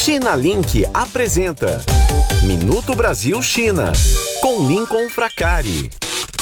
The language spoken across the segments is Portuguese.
China Link apresenta Minuto Brasil-China, com Lincoln Fracari.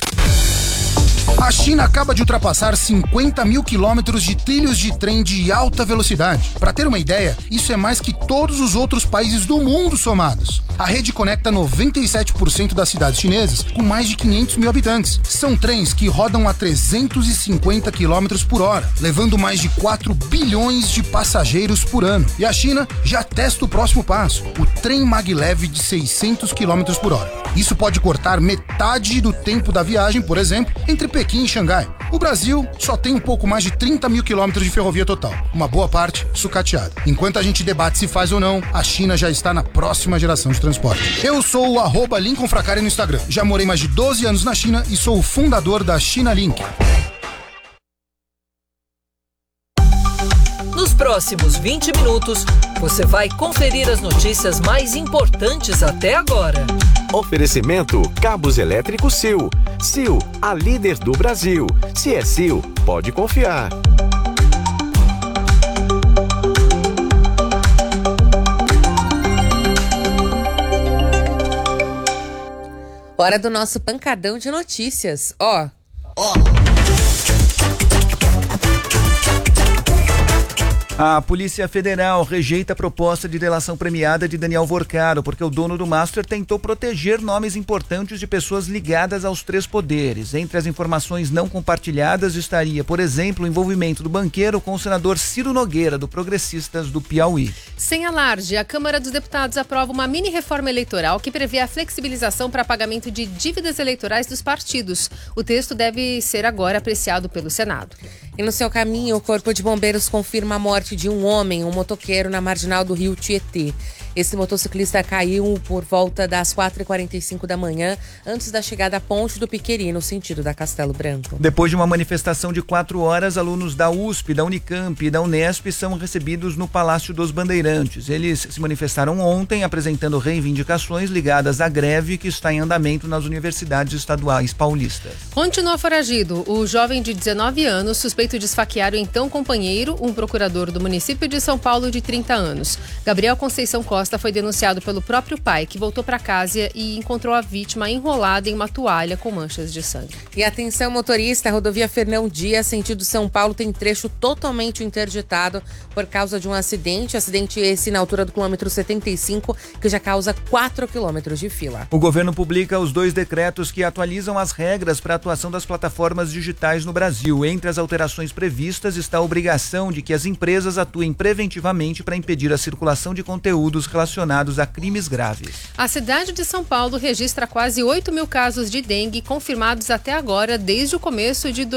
A China acaba de ultrapassar 50 mil quilômetros de trilhos de trem de alta velocidade. Para ter uma ideia, isso é mais que todos os outros países do mundo somados. A rede conecta 97% das cidades chinesas com mais de 500 mil habitantes. São trens que rodam a 350 quilômetros por hora, levando mais de 4 bilhões de passageiros por ano. E a China já testa o próximo passo, o trem maglev de 600 quilômetros por hora. Isso pode cortar metade do tempo da viagem, por exemplo, entre Pequim e Xangai. O Brasil só tem um pouco mais de 30 mil quilômetros de ferrovia total, uma boa parte sucateada. Enquanto a gente debate se faz ou não, a China já está na próxima geração de transporte. Eu sou o @Lincoln Fracari no Instagram. Já morei mais de 12 anos na China e sou o fundador da China Link. Nos próximos 20 minutos, você vai conferir as notícias mais importantes até agora. Oferecimento Cabos Elétricos Sil. Sil, a líder do Brasil. Se é Sil, pode confiar. Hora do nosso pancadão de notícias. A Polícia Federal rejeita a proposta de delação premiada de Daniel Vorcaro, porque o dono do Master tentou proteger nomes importantes de pessoas ligadas aos três poderes. Entre as informações não compartilhadas estaria, por exemplo, o envolvimento do banqueiro com o senador Ciro Nogueira, do Progressistas do Piauí. Sem alarde, a Câmara dos Deputados aprova uma mini-reforma eleitoral que prevê a flexibilização para pagamento de dívidas eleitorais dos partidos. O texto deve ser agora apreciado pelo Senado. E no seu caminho, o Corpo de Bombeiros confirma a morte de um homem, um motoqueiro, na marginal do rio Tietê. Esse motociclista caiu por volta das 4h45 da manhã, antes da chegada à ponte do Piqueri, no sentido da Castelo Branco. Depois de uma manifestação de 4 horas, alunos da USP, da Unicamp e da Unesp são recebidos no Palácio dos Bandeirantes. Eles se manifestaram ontem, apresentando reivindicações ligadas à greve que está em andamento nas universidades estaduais paulistas. Continua foragido o jovem de 19 anos, suspeito de esfaquear o então companheiro, um procurador do município de São Paulo de 30 anos. Gabriel Conceição Costa foi denunciado pelo próprio pai, que voltou para casa e encontrou a vítima enrolada em uma toalha com manchas de sangue. E atenção, motorista, a rodovia Fernão Dias, sentido São Paulo, tem trecho totalmente interditado por causa de um acidente. Acidente esse na altura do quilômetro 75, que já causa 4 quilômetros de fila. O governo publica os 2 decretos que atualizam as regras para a atuação das plataformas digitais no Brasil. Entre as alterações previstas está a obrigação de que as empresas atuem preventivamente para impedir a circulação de conteúdos relacionados a crimes graves. A cidade de São Paulo registra quase 8 mil casos de dengue confirmados até agora, desde o começo de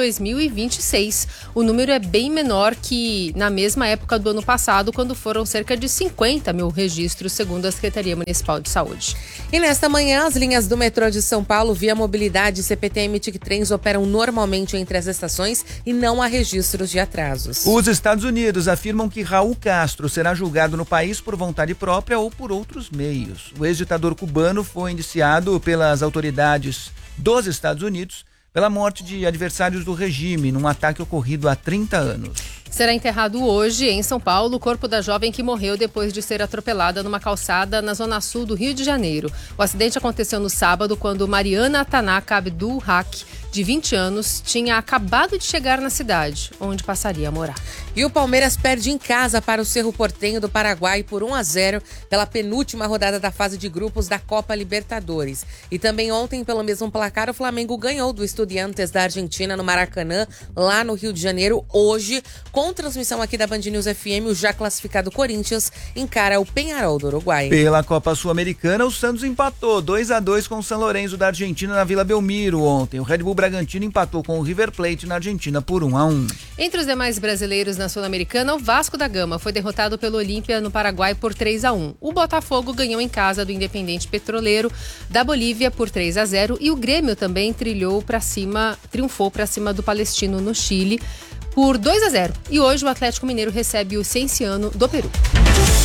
2026. O número é bem menor que na mesma época do ano passado, quando foram cerca de 50 mil registros, segundo a Secretaria Municipal de Saúde. E nesta manhã, as linhas do metrô de São Paulo, Via Mobilidade e CPTM TIC Trens operam normalmente entre as estações e não há registros de atrasos. Os Estados Unidos afirmam que Raul Castro será julgado no país por vontade própria ou por outros meios. O ex-ditador cubano foi indiciado pelas autoridades dos Estados Unidos pela morte de adversários do regime num ataque ocorrido há 30 anos. Será enterrado hoje, em São Paulo, o corpo da jovem que morreu depois de ser atropelada numa calçada na zona sul do Rio de Janeiro. O acidente aconteceu no sábado, quando Mariana Tanaka Abdul Haq, de 20 anos, tinha acabado de chegar na cidade, onde passaria a morar. E o Palmeiras perde em casa para o Cerro Porteño do Paraguai por 1-0 pela penúltima rodada da fase de grupos da Copa Libertadores. E também ontem, pelo mesmo placar, o Flamengo ganhou do Estudiantes da Argentina no Maracanã, lá no Rio de Janeiro. Hoje, com transmissão aqui da Band News FM, o já classificado Corinthians encara o Peñarol do Uruguai. Pela Copa Sul-Americana, o Santos empatou 2-2 com o San Lorenzo da Argentina na Vila Belmiro ontem. O Red Bull Bragantino empatou com o River Plate na Argentina por 1-1. Entre os demais brasileiros na Sul-Americana, o Vasco da Gama foi derrotado pelo Olímpia no Paraguai por 3-1. O Botafogo ganhou em casa do Independente Petroleiro da Bolívia por 3-0 e o Grêmio também triunfou para cima do Palestino no Chile por 2-0. E hoje o Atlético Mineiro recebe o Cienciano do Peru.